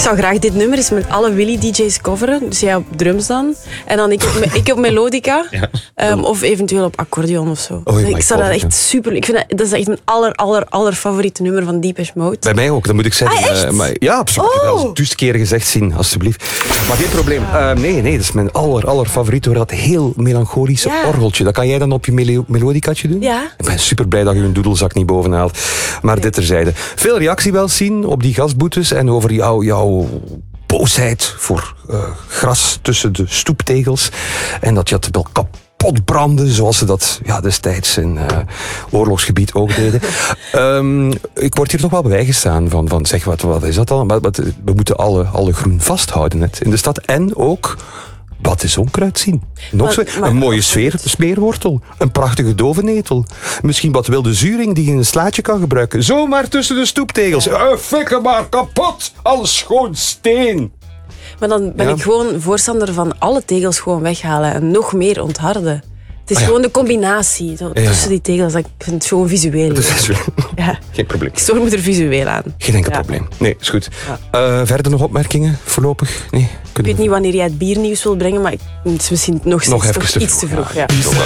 zou graag dit nummer eens met alle Willy-dj's coveren. Dus jij op drums dan. En dan ik op melodica. Of eventueel op accordeon of zo. Ik zou dat echt super... Ik vind dat is echt mijn aller favoriete nummer van Depeche Mode. Bij mij ook, dat moet ik zeggen. Maar, ja, absoluut. Ik heb het al 1000 keer gezegd, zien, alstublieft. Maar geen probleem. Nee, dat is mijn aller favoriet. Hoor, dat heel melancholische orgeltje. Dat kan jij dan op je melodicatje doen? Ja. Ik ben super blij dat je een doedelzak niet boven haalt. Maar dit terzijde. Veel reactie wel zien op die gasboetes en over jouw boosheid voor gras tussen de stoeptegels. En dat je het wel kapot branden, zoals ze dat destijds in oorlogsgebied ook deden. Ik word hier toch wel bijgestaan van zeg, wat is dat dan? We moeten alle groen vasthouden net in de stad. En ook... Wat is onkruid zien? Een mooie smeerwortel. Een prachtige dovenetel. Misschien wat wilde zuring die je in een slaatje kan gebruiken. Zomaar tussen de stoeptegels. Fikken maar kapot. Alles gewoon steen. Maar dan ben ik gewoon voorstander van alle tegels gewoon weghalen en nog meer ontharden. Het is gewoon de combinatie tussen die tegels. Ik vind het gewoon visueel. Geen probleem. Ik stoor me er visueel aan. Geen enkel probleem. Nee, is goed. Verder nog opmerkingen voorlopig? Nee, ik weet niet wanneer jij het biernieuws wilt brengen, maar het is misschien nog iets te vroeg.